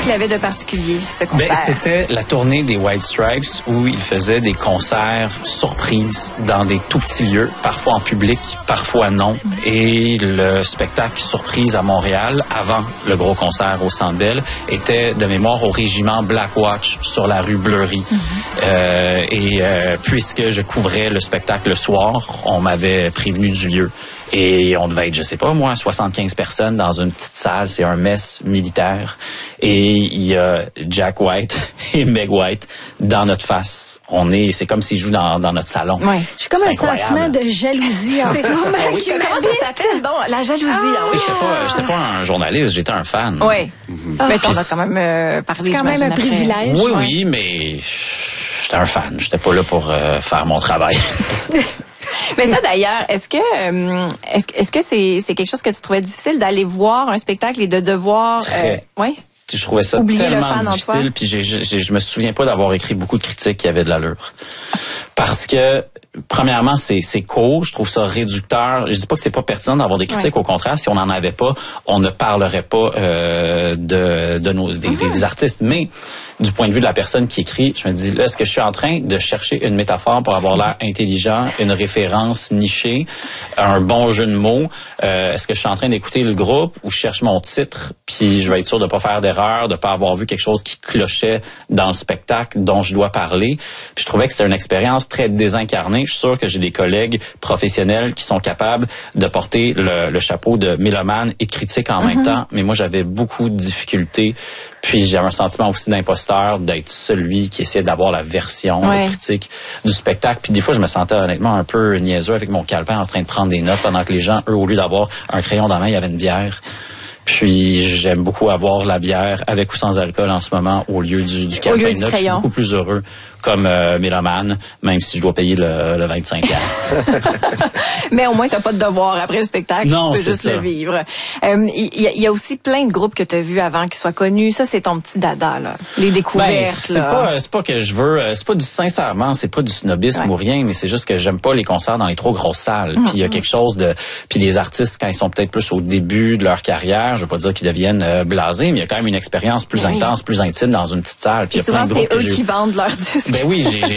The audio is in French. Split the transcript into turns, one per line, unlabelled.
qu'il avait de particulier, ce concert?
C'était la tournée des White Stripes où ils faisaient des concerts surprises dans des tout petits lieux, parfois en public, parfois non. Et le spectacle surprise à Montréal, avant le gros concert au Centre Bell, était de mémoire au régiment Black Watch sur la rue Bleury. Puisque je couvrais le spectacle le soir, on m'avait prévenu du lieu. Et on devait être, je sais pas moi, 75 personnes dans une petite salle. C'est un mess militaire. Et il y a Jack White et Meg White dans notre face. C'est comme s'ils jouent dans notre salon.
Ouais. J'ai comme un sentiment de jalousie en ce moment.
Comment ça s'appelle? Bon, la jalousie.
J'étais pas un journaliste, j'étais un fan.
Oui. Mais t'en as quand même parlé.
C'est quand même un privilège.
Oui, mais j'étais un fan. J'étais pas là pour faire mon travail.
Mais ça d'ailleurs, est-ce que c'est quelque chose que tu trouvais difficile d'aller voir un spectacle et de devoir ouais?
Je trouvais ça tellement difficile, puis je me souviens pas d'avoir écrit beaucoup de critiques qui avaient de l'allure. Parce que premièrement, c'est court, je trouve ça réducteur. Je dis pas que c'est pas pertinent d'avoir des critiques, au contraire, si on n'en avait pas, on ne parlerait pas des artistes. Mais du point de vue de la personne qui écrit, je me dis, là, est-ce que je suis en train de chercher une métaphore pour avoir l'air intelligent, une référence nichée, un bon jeu de mots? Est-ce que je suis en train d'écouter le groupe ou je cherche mon titre, puis je vais être sûr de pas faire d'erreur, de pas avoir vu quelque chose qui clochait dans le spectacle dont je dois parler? Puis je trouvais que c'était une expérience très désincarnée. Je suis sûr que j'ai des collègues professionnels qui sont capables de porter le chapeau de mélomane et de critique en même temps, mais moi, j'avais beaucoup de difficultés. Puis j'avais un sentiment aussi d'imposteur, d'être celui qui essayait d'avoir la version de critique du spectacle. Puis des fois, je me sentais honnêtement un peu niaiseux avec mon calepin en train de prendre des notes pendant que les gens, eux, au lieu d'avoir un crayon dans la main, il y avait une bière. Puis j'aime beaucoup avoir la bière avec ou sans alcool en ce moment au lieu du calepin de notes. Je suis beaucoup plus heureux comme mélomane, même si je dois payer le 25$.
Mais au moins, t'as pas de devoir après le spectacle.
Non,
tu peux juste le vivre. Il y a aussi plein de groupes que t'as vus avant qui soient connus. Ça, c'est ton petit dada, là. Les découvertes,
c'est pas que je veux, c'est pas sincèrement, c'est pas du snobisme ou rien, mais c'est juste que j'aime pas les concerts dans les trop grosses salles. Puis il y a quelque chose puis les artistes, quand ils sont peut-être plus au début de leur carrière, je veux pas dire qu'ils deviennent blasés, mais il y a quand même une expérience plus intense, plus intime dans une petite salle. Puis
souvent, c'est eux qui vendent leurs disques.
Ben oui,